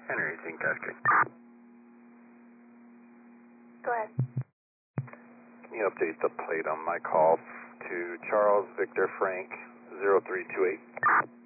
Henry, Zinc testing. Go ahead. Can you update the plate on my call to Charles Victor Frank 0328?